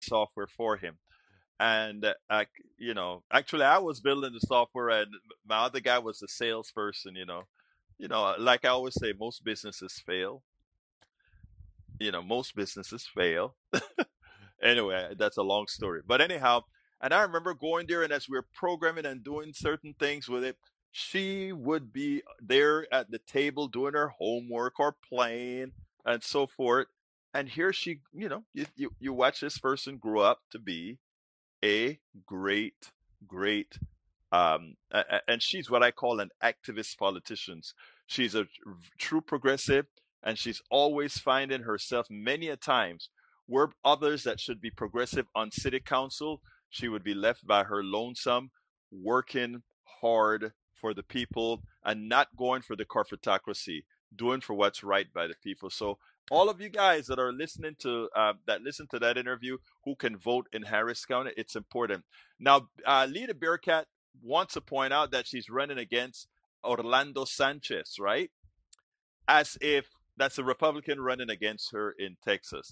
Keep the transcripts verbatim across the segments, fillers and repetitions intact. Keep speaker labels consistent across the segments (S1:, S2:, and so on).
S1: software for him. And uh, I, you know, actually, I was building the software, and my other guy was the salesperson. You know, you know, like I always say, most businesses fail. You know, most businesses fail. Anyway, that's a long story. But anyhow, and I remember going there, and as we were programming and doing certain things with it, she would be there at the table doing her homework or playing and so forth. And here she, you know, you, you, you watch this person grow up to be a great, great, um, a- a- and she's what I call an activist politician. She's a tr- true progressive, and she's always finding herself many a times where others that should be progressive on city council, she would be left by her lonesome, working hard for the people and not going for the corporatocracy, doing for what's right by the people. So all of you guys that are listening to uh, that listen to that interview who can vote in Harris County, it's important. Now, uh, Lita Bearcat wants to point out that she's running against Orlando Sanchez, right? As if that's a Republican running against her in Texas.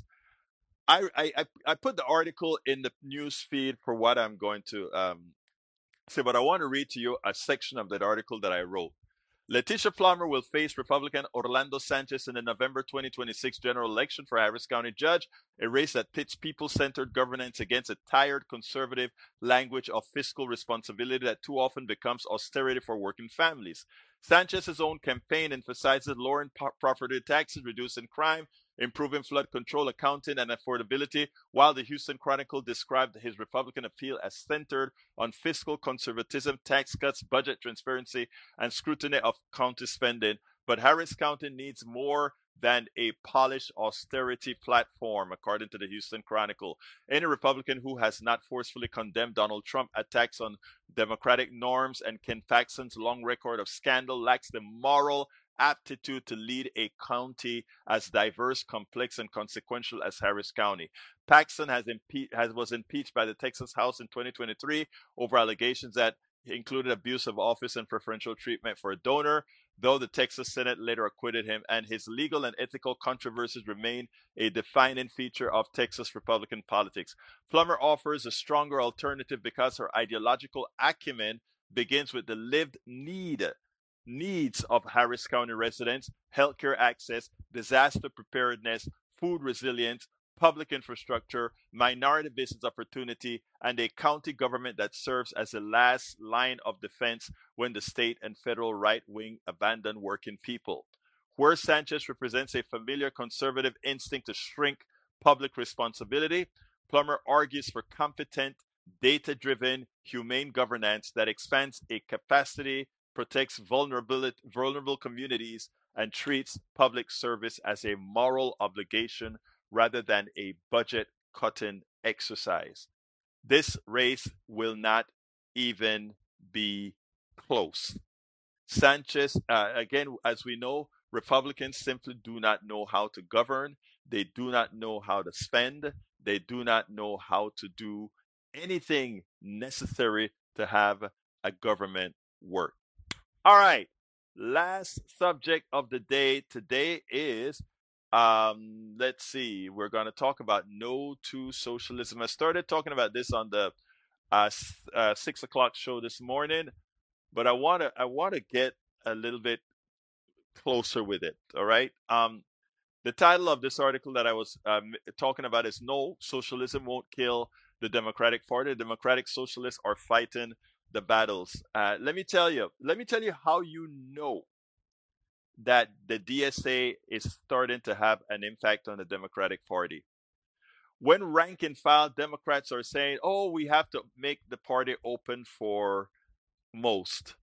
S1: I, I, I put the article in the news feed for what I'm going to um, say, but I want to read to you a section of that article that I wrote. Letitia Plummer will face Republican Orlando Sanchez in the November twenty twenty-six general election for Harris County judge, a race that pits people-centered governance against a tired conservative language of fiscal responsibility that too often becomes austerity for working families. Sanchez's own campaign emphasizes lowering property taxes, reducing crime, improving flood control, accounting, and affordability, while the Houston Chronicle described his Republican appeal as centered on fiscal conservatism, tax cuts, budget transparency, and scrutiny of county spending. But Harris County needs more than a polished austerity platform, according to the Houston Chronicle. Any Republican who has not forcefully condemned Donald Trump attacks on democratic norms and Ken Paxton's long record of scandal lacks the moral aptitude to lead a county as diverse, complex, and consequential as Harris County. Paxton has, impe- has was impeached by the Texas House in twenty twenty-three over allegations that included abuse of office and preferential treatment for a donor, though the Texas Senate later acquitted him, and his legal and ethical controversies remain a defining feature of Texas Republican politics. Plummer offers a stronger alternative because her ideological acumen begins with the lived need needs of Harris County residents: healthcare access, disaster preparedness, food resilience, public infrastructure, minority business opportunity, and a county government that serves as the last line of defense when the state and federal right wing abandon working people. Where Sanchez represents a familiar conservative instinct to shrink public responsibility, Plummer argues for competent, data driven, humane governance that expands a capacity, protects vulnerability, vulnerable communities, and treats public service as a moral obligation rather than a budget cutting exercise. This race will not even be close. Sanchez, uh, again, as we know, Republicans simply do not know how to govern. They do not know how to spend. They do not know how to do anything necessary to have a government work. All right. Last subject of the day today is um let's see, we're going to talk about no to socialism. I started talking about this on the uh, uh six o'clock show this morning, but I want to I want to get a little bit closer with it. All right. Um, the title of this article that I was um, talking about is "No, Socialism Won't Kill the Democratic Party. The Democratic Socialists are fighting the battles." Uh, let me tell you. Let me tell you how you know that the D S A is starting to have an impact on the Democratic Party. When rank and file Democrats are saying, "Oh, we have to make the party open for most,"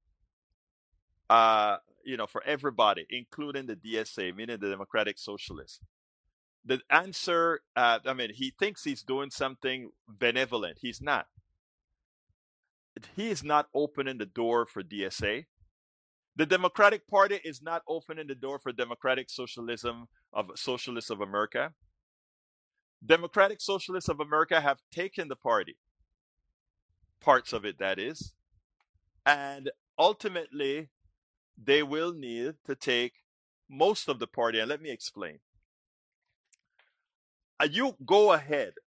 S1: uh, you know, for everybody, including the D S A, meaning the Democratic Socialists. The answer, uh, I mean, he thinks he's doing something benevolent. He's not. He is not opening the door for D S A. The Democratic Party is not opening the door for democratic socialism of Socialists of America. Democratic Socialists of America have taken the party, parts of it, that is, and ultimately they will need to take most of the party. And let me explain. Uh, you go ahead